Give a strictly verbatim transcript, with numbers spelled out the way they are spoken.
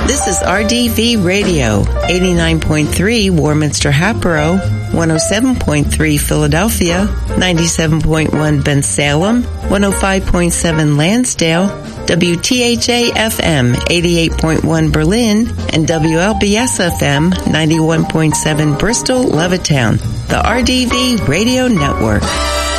This is R D V Radio, eighty-nine point three Warminster Hatboro, one oh seven point three Philadelphia, ninety-seven point one Bensalem, one oh five point seven Lansdale, W T H A F M eighty-eight point one Berlin, and W L B S F M ninety-one point seven Bristol, Levittown. The R D V Radio Network.